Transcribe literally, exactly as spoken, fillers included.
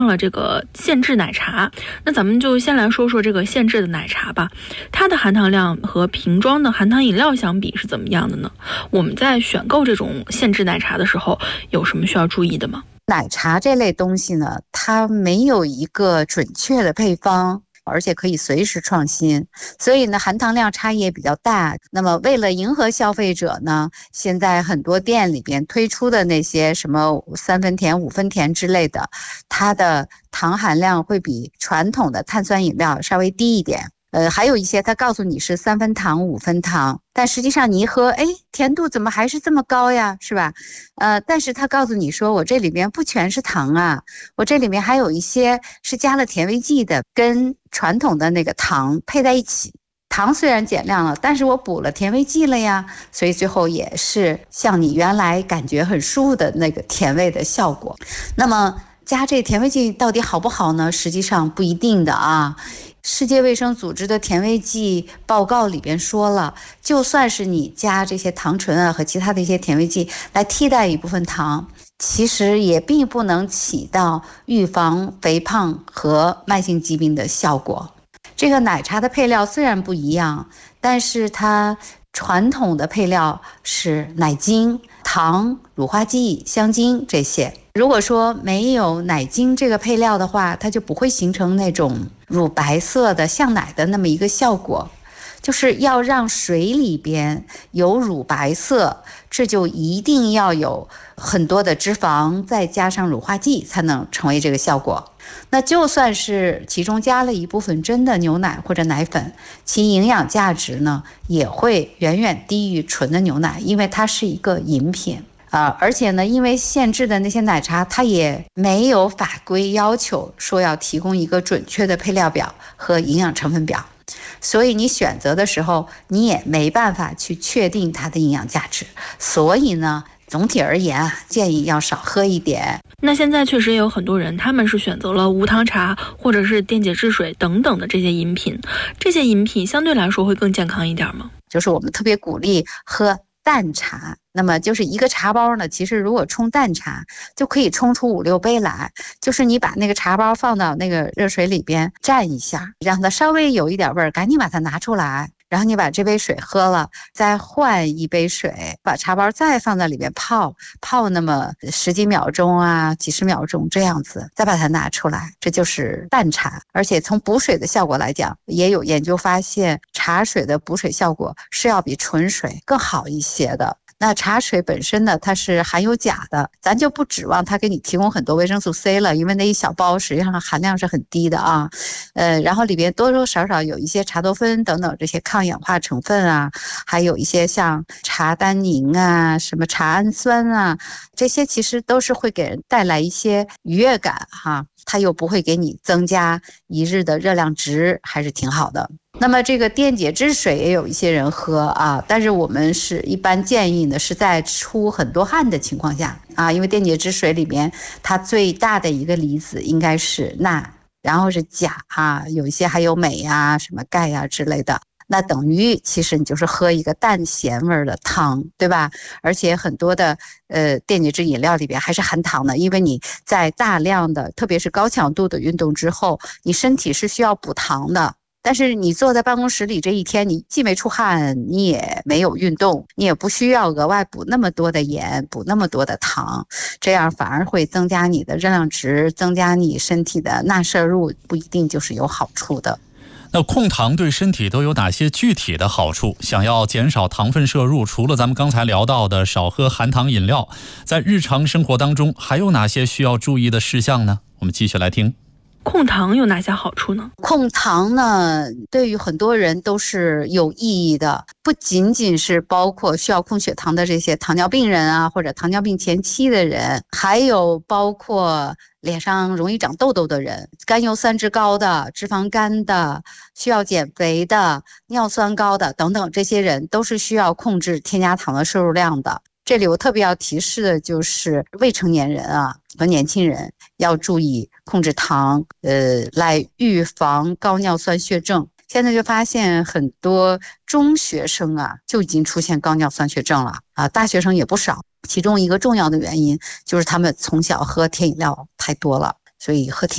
了这个现制奶茶，那咱们就先来说说这个现制的奶茶吧。它的含糖量和瓶装的含糖饮料相比是怎么样的呢？我们在选购这种现制奶茶的时候，有什么需要注意的吗？ 奶茶这类东西呢，它没有一个准确的配方，而且可以随时创新，所以呢含糖量差异也比较大。那么为了迎合消费者呢，现在很多店里边推出的那些什么三分甜五分甜之类的，它的糖含量会比传统的碳酸饮料稍微低一点。呃，还有一些它告诉你是三分糖五分糖，但实际上你一喝，哎，甜度怎么还是这么高呀，是吧？呃，但是它告诉你说我这里面不全是糖啊，我这里面还有一些是加了甜味剂的，跟传统的那个糖配在一起。糖虽然减量了，但是我补了甜味剂了呀，所以最后也是像你原来感觉很舒服的那个甜味的效果。那么加这甜味剂到底好不好呢？实际上不一定的啊。世界卫生组织的甜味剂报告里边说了，就算是你加这些糖醇啊和其他的一些甜味剂来替代一部分糖，其实也并不能起到预防肥胖和慢性疾病的效果。这个奶茶的配料虽然不一样，但是它传统的配料是奶精、糖、乳化剂、香精这些。如果说没有奶精这个配料的话，它就不会形成那种乳白色的像奶的那么一个效果。就是要让水里边有乳白色，这就一定要有很多的脂肪，再加上乳化剂才能成为这个效果。那就算是其中加了一部分真的牛奶或者奶粉，其营养价值呢也会远远低于纯的牛奶，因为它是一个饮品啊，而且呢，因为现制的那些奶茶，它也没有法规要求说要提供一个准确的配料表和营养成分表，所以你选择的时候，你也没办法去确定它的营养价值。所以呢，总体而言啊，建议要少喝一点。 那现在确实也有很多人，他们是选择了无糖茶或者是电解质水等等的这些饮品，这些饮品相对来说会更健康一点吗？ 就是我们特别鼓励喝淡茶，那么就是一个茶包呢，其实如果冲淡茶就可以冲出五六杯来，就是你把那个茶包放到那个热水里边蘸一下，让它稍微有一点味儿，赶紧把它拿出来，然后你把这杯水喝了，再换一杯水，把茶包再放在里面泡泡那么十几秒钟啊几十秒钟这样子，再把它拿出来，这就是淡茶。而且从补水的效果来讲，也有研究发现茶水的补水效果是要比纯水更好一些的。那茶水本身呢，它是含有钾的，咱就不指望它给你提供很多维生素 C 了，因为那一小包实际上含量是很低的啊。呃，然后里边多多少少有一些茶多酚等等这些抗氧化成分啊，还有一些像茶单宁啊、什么茶氨酸啊，这些其实都是会给人带来一些愉悦感哈，它又不会给你增加一日的热量值，还是挺好的。那么这个电解质水也有一些人喝啊，但是我们是一般建议呢是在出很多汗的情况下啊，因为电解质水里面它最大的一个离子应该是钠，然后是钾啊，有一些还有镁啊、什么钙啊之类的。那等于其实你就是喝一个淡咸味的汤，对吧？而且很多的呃电解质饮料里边还是含糖的，因为你在大量的特别是高强度的运动之后，你身体是需要补糖的。但是你坐在办公室里这一天，你既没出汗，你也没有运动，你也不需要额外补那么多的盐，补那么多的糖，这样反而会增加你的热量值，增加你身体的钠摄入，不一定就是有好处的。 那控糖对身体都有哪些具体的好处？想要减少糖分摄入，除了咱们刚才聊到的少喝含糖饮料，在日常生活当中还有哪些需要注意的事项呢？我们继续来听。 控糖有哪些好处呢？ 控糖呢，对于很多人都是有意义的，不仅仅是包括需要控血糖的这些糖尿病人啊，或者糖尿病前期的人，还有包括脸上容易长痘痘的人，甘油三酯高的、脂肪肝的、需要减肥的、尿酸高的等等，这些人都是需要控制添加糖的摄入量的。这里我特别要提示的就是未成年人啊和年轻人要注意控制糖，呃，来预防高尿酸血症。现在就发现很多中学生啊就已经出现高尿酸血症了啊，大学生也不少。其中一个重要的原因就是他们从小喝甜饮料太多了，所以喝甜